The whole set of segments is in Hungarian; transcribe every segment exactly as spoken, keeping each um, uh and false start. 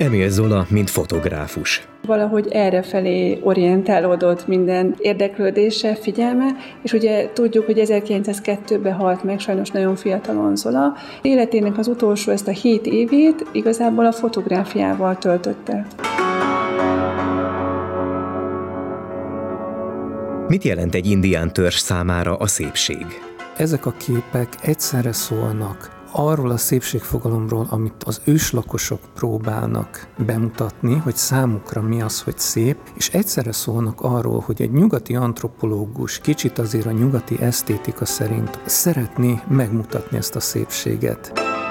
Emile Zola, mint fotográfus. Valahogy errefelé orientálódott minden érdeklődése, figyelme, és ugye tudjuk, hogy ezerkilencszázkettőben halt meg, sajnos nagyon fiatalon Zola. Életének az utolsó ezt a hét évét igazából a fotográfiával töltötte. Mit jelent egy indián törzs számára a szépség? Ezek a képek egyszerre szólnak arról a szépségfogalomról, amit az őslakosok próbálnak bemutatni, hogy számukra mi az, hogy szép, és egyszerre szólnak arról, hogy egy nyugati antropológus kicsit azért a nyugati esztétika szerint szeretné megmutatni ezt a szépséget.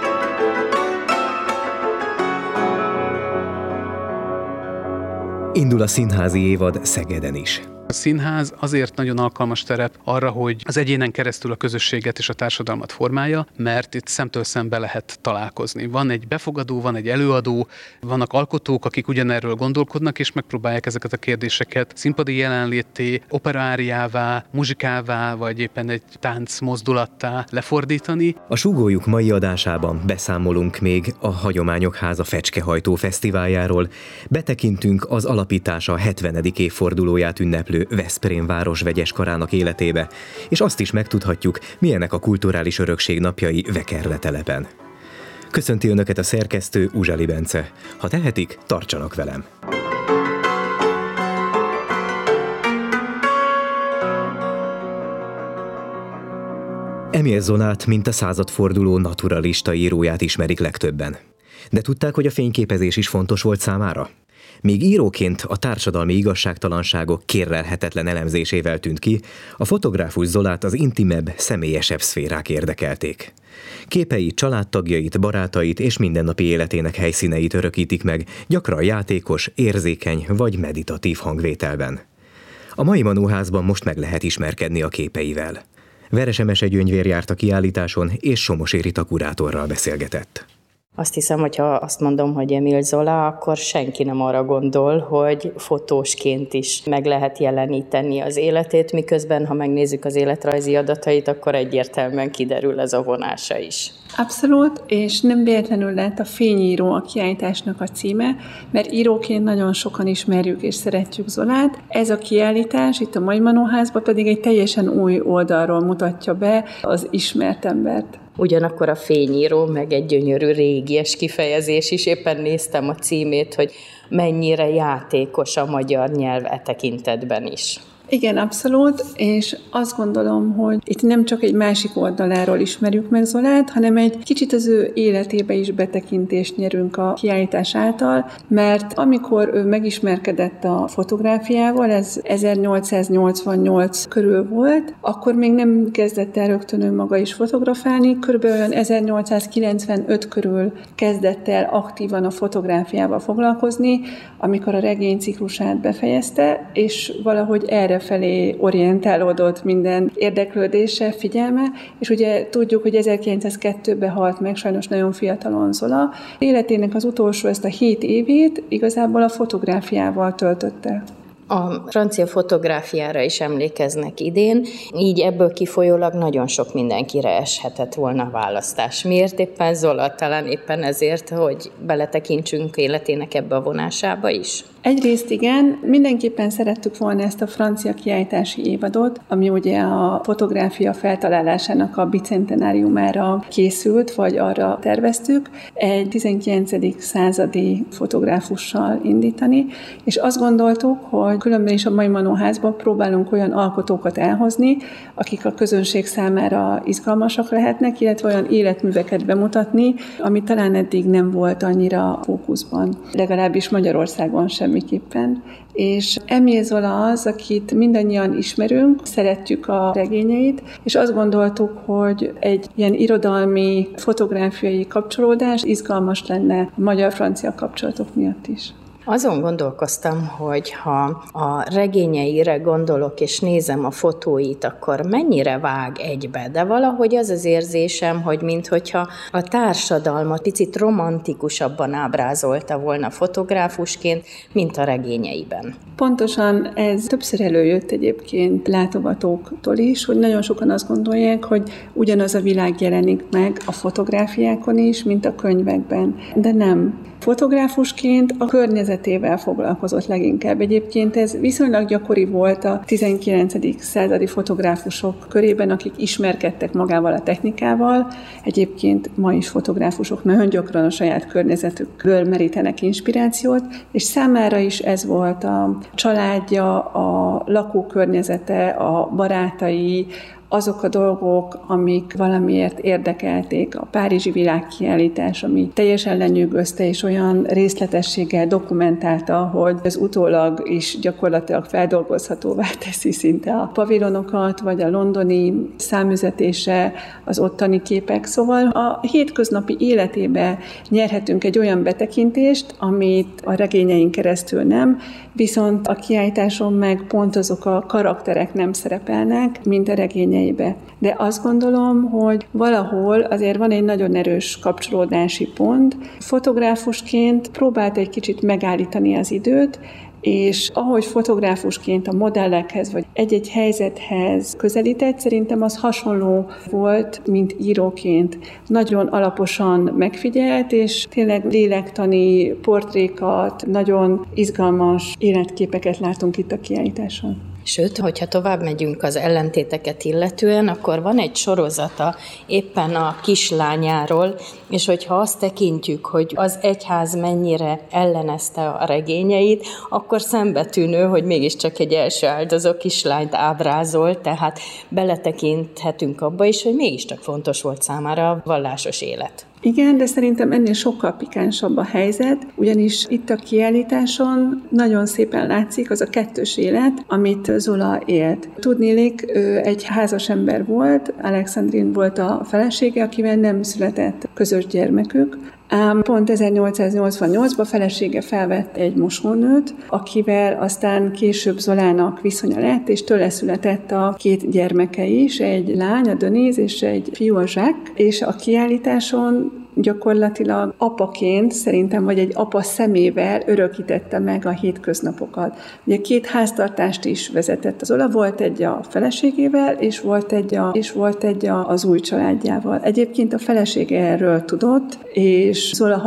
Indul a színházi évad Szegeden is. A színház azért nagyon alkalmas terep arra, hogy az egyénen keresztül a közösséget és a társadalmat formálja, mert itt szemtől szembe lehet találkozni. Van egy befogadó, van egy előadó, vannak alkotók, akik ugyanerről gondolkodnak, és megpróbálják ezeket a kérdéseket színpadi jelenlétté, operaáriává, muzsikává, vagy éppen egy tánc mozdulattá lefordítani. A Súgójuk mai adásában beszámolunk még a Hagyományok Háza Fecskehajtó Fesztiváljáról, betekintünk az alapítása hetvenedik évfordulóját ünneplő Veszprém város vegyes karának életébe, és azt is megtudhatjuk, milyenek a kulturális örökség napjai Vekerle telepen. Köszönti Önöket a szerkesztő Uzsali Bence. Ha tehetik, tartsanak velem! Emile Zolát, mint a századforduló naturalista íróját ismerik legtöbben. De tudták, hogy a fényképezés is fontos volt számára? Míg íróként a társadalmi igazságtalanságok kérlelhetetlen elemzésével tűnt ki, a fotográfus Zolát az intimebb, személyesebb szférák érdekelték. Képei családtagjait, barátait és mindennapi életének helyszíneit örökítik meg, gyakran játékos, érzékeny vagy meditatív hangvételben. A mai Manóházban most meg lehet ismerkedni a képeivel. Veres Emese Gyöngyvér járt a kiállításon, és Somosi Rita kurátorral beszélgetett. Azt hiszem, hogy ha azt mondom, hogy Emile Zola, akkor senki nem arra gondol, hogy fotósként is meg lehet jeleníteni az életét, miközben, ha megnézzük az életrajzi adatait, akkor egyértelműen kiderül ez a vonása is. Abszolút, és nem véletlenül lett a Fényíró a kiállításnak a címe, mert íróként nagyon sokan ismerjük és szeretjük Zolát. Ez a kiállítás itt a Mai Manóházban pedig egy teljesen új oldalról mutatja be az ismert embert. Ugyanakkor a Fényíró, meg egy gyönyörű régies kifejezés is, éppen néztem a címét, hogy mennyire játékos a magyar nyelv e tekintetben is. Igen, abszolút, és azt gondolom, hogy itt nem csak egy másik oldaláról ismerjük meg Zolát, hanem egy kicsit az ő életébe is betekintést nyerünk a kiállítás által, mert amikor ő megismerkedett a fotográfiával, ez ezernyolcszáznyolcvannyolc körül volt, akkor még nem kezdett el rögtön ő maga is fotografálni, körülbelül olyan ezernyolcszázkilencvenöt körül kezdett el aktívan a fotográfiával foglalkozni, amikor a regényciklusát befejezte, és valahogy erre felé orientálódott minden érdeklődése, figyelme, és ugye tudjuk, hogy ezerkilencszázkettőben halt meg, sajnos nagyon fiatalon Zola. Életének az utolsó ezt a hét évét igazából a fotográfiával töltötte. A francia fotográfiára is emlékeznek idén, így ebből kifolyólag nagyon sok mindenkire eshetett volna a választás. Miért éppen Zola? Talán éppen ezért, hogy beletekintsünk életének ebbe a vonásába is? Egyrészt igen, mindenképpen szerettük volna ezt a francia kiállítási évadot, ami ugye a fotográfia feltalálásának a bicentenáriumára készült, vagy arra terveztük, egy tizenkilencedik századi fotográfussal indítani, és azt gondoltuk, hogy különben is a Mai Manóházban próbálunk olyan alkotókat elhozni, akik a közönség számára izgalmasak lehetnek, illetve olyan életműveket bemutatni, ami talán eddig nem volt annyira fókuszban, legalábbis Magyarországon semmiképpen. És Emile Zola az, akit mindannyian ismerünk, szeretjük a regényeit, és azt gondoltuk, hogy egy ilyen irodalmi, fotográfiai kapcsolódás izgalmas lenne a magyar-francia kapcsolatok miatt is. Azon gondolkoztam, hogy ha a regényeire gondolok, és nézem a fotóit, akkor mennyire vág egybe, de valahogy az az érzésem, hogy minthogyha a társadalmat picit romantikusabban ábrázolta volna fotográfusként, mint a regényeiben. Pontosan ez többször előjött egyébként látogatóktól is, hogy nagyon sokan azt gondolják, hogy ugyanaz a világ jelenik meg a fotográfiákon is, mint a könyvekben. De nem. Fotográfusként a környezetével foglalkozott leginkább. Egyébként ez viszonylag gyakori volt a tizenkilencedik századi fotográfusok körében, akik ismerkedtek magával a technikával. Egyébként ma is fotográfusok nagyon gyakran a saját környezetükből merítenek inspirációt, és számára is ez volt a családja, a lakókörnyezete, a barátai, azok a dolgok, amik valamiért érdekelték, a Párizsi világkiállítás, ami teljesen lenyűgözte és olyan részletességgel dokumentálta, hogy az utólag is gyakorlatilag feldolgozhatóvá teszi szinte a pavilonokat, vagy a londoni számüzetése, az ottani képek. Szóval a hétköznapi életébe nyerhetünk egy olyan betekintést, amit a regényeink keresztül nem, viszont a kiállításon meg pont azok a karakterek nem szerepelnek, mint a regényeibe. De azt gondolom, hogy valahol azért van egy nagyon erős kapcsolódási pont. Fotográfusként próbált egy kicsit megállítani az időt, és ahogy fotográfusként a modellekhez, vagy egy-egy helyzethez közelített, szerintem az hasonló volt, mint íróként. Nagyon alaposan megfigyelt, és tényleg lélektani portrékat, nagyon izgalmas életképeket látunk itt a kiállításon. Sőt, hogyha tovább megyünk az ellentéteket illetően, akkor van egy sorozata éppen a kislányáról, és hogyha azt tekintjük, hogy az egyház mennyire ellenezte a regényeit, akkor szembetűnő, hogy mégiscsak egy első áldozó kislányt ábrázol, tehát beletekinthetünk abba is, hogy mégiscsak fontos volt számára a vallásos élet. Igen, de szerintem ennél sokkal pikánsabb a helyzet, ugyanis itt a kiállításon nagyon szépen látszik az a kettős élet, amit Zola élt. Tudniillik, ő egy házas ember volt, Alexandrine volt a felesége, akivel nem született közös gyermekük, ám pont ezernyolcszáznyolcvannyolcban felesége felvett egy mosónőt, akivel aztán később Zolának viszonya lett, és tőle született a két gyermeke is, egy lány, a Denise, és egy fiú, a Jacques, és a kiállításon gyakorlatilag apaként, szerintem, vagy egy apa szemével örökítette meg a hétköznapokat. Ugye két háztartást is vezetett az Zola, volt egy a feleségével, és volt egy, a, és volt egy a, az új családjával. Egyébként a felesége erről tudott, és Zola